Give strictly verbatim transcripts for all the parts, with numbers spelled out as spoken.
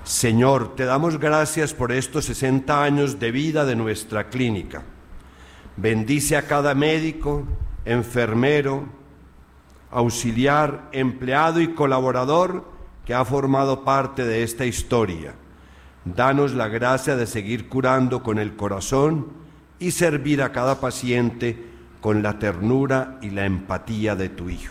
Señor, te damos gracias por estos sesenta años de vida de nuestra clínica. Bendice a cada médico, enfermero, auxiliar, empleado y colaborador que ha formado parte de esta historia. Danos la gracia de seguir curando con el corazón y servir a cada paciente con la ternura y la empatía de tu Hijo.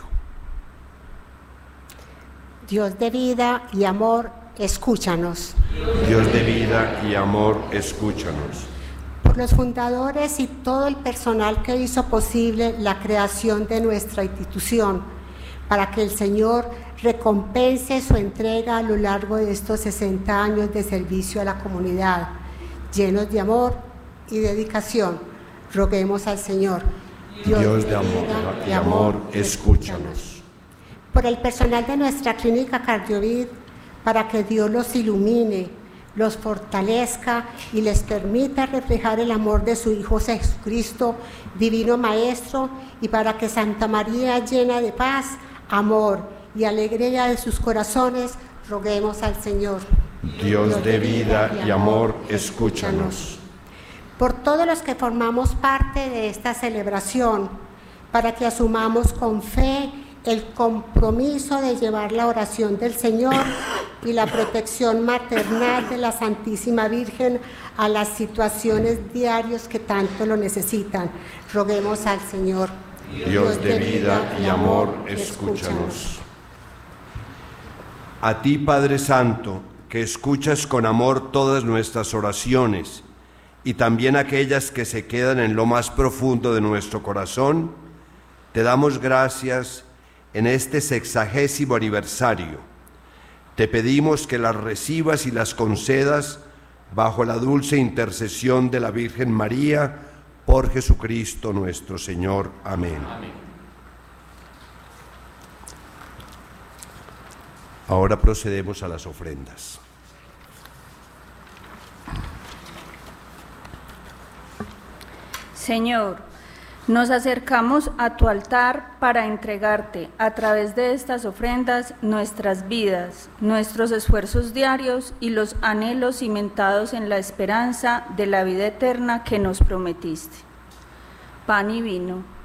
Dios de vida y amor, escúchanos. Dios de vida y amor, escúchanos. Por los fundadores y todo el personal que hizo posible la creación de nuestra institución, para que el Señor recompense su entrega a lo largo de estos sesenta años de servicio a la comunidad, llenos de amor y dedicación. Roguemos al Señor. Dios, Dios de amor y amor, escúchanos. Por el personal de nuestra clínica Cardiovid, para que Dios los ilumine, los fortalezca y les permita reflejar el amor de su Hijo Jesucristo, Divino Maestro, y para que Santa María, llena de paz, amor y alegría de sus corazones, roguemos al Señor. Dios, Dios de vida y amor, escúchanos. Por todos los que formamos parte de esta celebración, para que asumamos con fe el compromiso de llevar la oración del Señor y la protección maternal de la Santísima Virgen a las situaciones diarias que tanto lo necesitan. Roguemos al Señor. Dios de vida y amor, escúchanos. A ti, Padre Santo, que escuchas con amor todas nuestras oraciones y también aquellas que se quedan en lo más profundo de nuestro corazón, te damos gracias en este sexagésimo aniversario. Te pedimos que las recibas y las concedas bajo la dulce intercesión de la Virgen María, por Jesucristo nuestro Señor. Amén. Amén. Ahora procedemos a las ofrendas. Señor, nos acercamos a tu altar para entregarte a través de estas ofrendas nuestras vidas, nuestros esfuerzos diarios y los anhelos cimentados en la esperanza de la vida eterna que nos prometiste. Pan y vino.